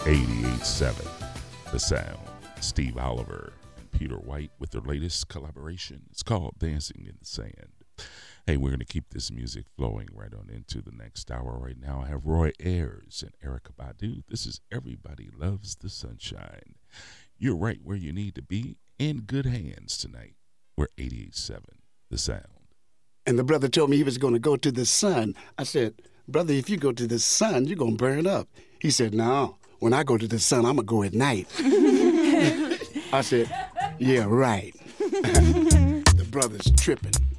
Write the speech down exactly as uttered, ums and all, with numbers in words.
eighty-eight point seven The Sound. Steve Oliver and Peter White with their latest collaboration. It's called Dancing in the Sand. Hey, we're going to keep this music flowing right on into the next hour. Right now, I have Roy Ayers and Erykah Badu. This is Everybody Loves the Sunshine. You're right where you need to be, in good hands tonight. We're eighty-eight point seven The Sound. And the brother told me he was going to go to the sun. I said, brother, if you go to the sun, you're going to burn up. He said, no, when I go to the sun, I'm going to go at night. I said, yeah, right. The brother's tripping.